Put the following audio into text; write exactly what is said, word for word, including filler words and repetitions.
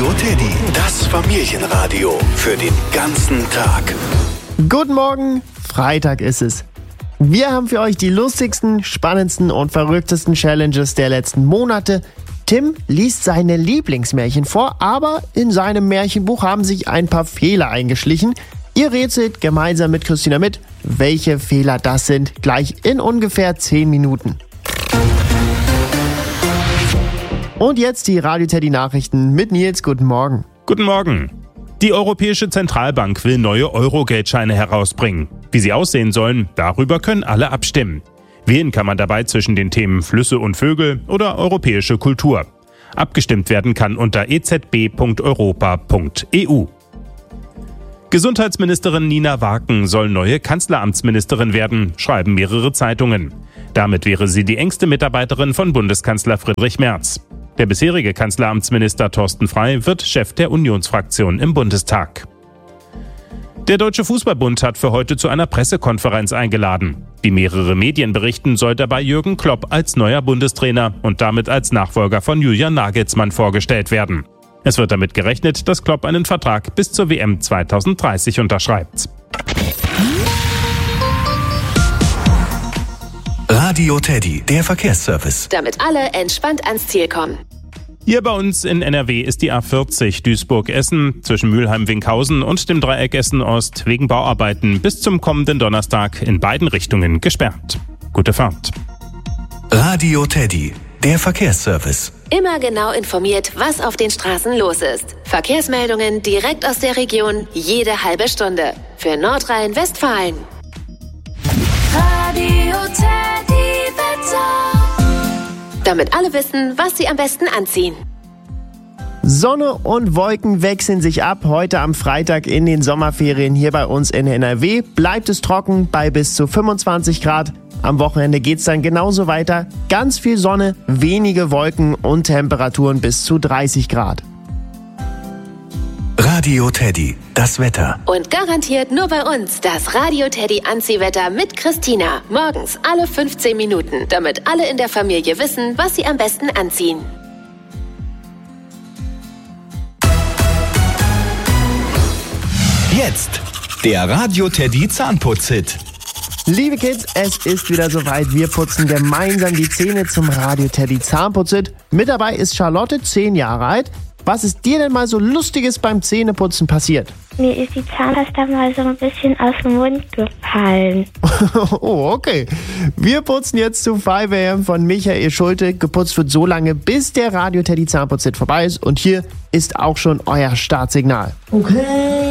Radio Teddy, das Familienradio für den ganzen Tag. Guten Morgen, Freitag ist es. Wir haben für euch die lustigsten, spannendsten und verrücktesten Challenges der letzten Monate. Tim liest seine Lieblingsmärchen vor, aber in seinem Märchenbuch haben sich ein paar Fehler eingeschlichen. Ihr rätselt gemeinsam mit Christina mit, welche Fehler das sind, gleich in ungefähr zehn Minuten. Und jetzt die Radio Teddy Nachrichten mit Nils. Guten Morgen. Guten Morgen. Die Europäische Zentralbank will neue Euro-Geldscheine herausbringen. Wie sie aussehen sollen, darüber können alle abstimmen. Wählen kann man dabei zwischen den Themen Flüsse und Vögel oder europäische Kultur. Abgestimmt werden kann unter e z b punkt europa punkt e u. Gesundheitsministerin Nina Waken soll neue Kanzleramtsministerin werden, schreiben mehrere Zeitungen. Damit wäre sie die engste Mitarbeiterin von Bundeskanzler Friedrich Merz. Der bisherige Kanzleramtsminister Thorsten Frey wird Chef der Unionsfraktion im Bundestag. Der Deutsche Fußballbund hat für heute zu einer Pressekonferenz eingeladen. Wie mehrere Medien berichten, soll dabei Jürgen Klopp als neuer Bundestrainer und damit als Nachfolger von Julian Nagelsmann vorgestellt werden. Es wird damit gerechnet, dass Klopp einen Vertrag bis zur W M zwanzig dreißig unterschreibt. Radio Teddy, der Verkehrsservice. Damit alle entspannt ans Ziel kommen. Hier bei uns in N R W ist die A vierzig Duisburg-Essen zwischen Mülheim-Winkhausen und dem Dreieck Essen-Ost wegen Bauarbeiten bis zum kommenden Donnerstag in beiden Richtungen gesperrt. Gute Fahrt. Radio Teddy, der Verkehrsservice. Immer genau informiert, was auf den Straßen los ist. Verkehrsmeldungen direkt aus der Region, jede halbe Stunde. Für Nordrhein-Westfalen. Radio Teddy Wetter. Damit alle wissen, was sie am besten anziehen. Sonne und Wolken wechseln sich ab. Heute am Freitag in den Sommerferien hier bei uns in N R W bleibt es trocken bei bis zu fünfundzwanzig Grad. Am Wochenende geht's dann genauso weiter. Ganz viel Sonne, wenige Wolken und Temperaturen bis zu dreißig Grad. Radio Teddy, das Wetter. Und garantiert nur bei uns das Radio Teddy Anziehwetter mit Christina. Morgens alle fünfzehn Minuten, damit alle in der Familie wissen, was sie am besten anziehen. Jetzt der Radio Teddy Zahnputz-Hit. Liebe Kids, es ist wieder soweit. Wir putzen gemeinsam die Zähne zum Radio Teddy Zahnputz-Hit. Mit dabei ist Charlotte, zehn Jahre alt. Was ist dir denn mal so Lustiges beim Zähneputzen passiert? Mir ist die Zahnpasta mal so ein bisschen aus dem Mund gefallen. Oh, okay. Wir putzen jetzt zu five a m von Michael Schulte. Geputzt wird so lange, bis der Radio Teddy Zahnputz-Hit vorbei ist. Und hier ist auch schon euer Startsignal. Okay.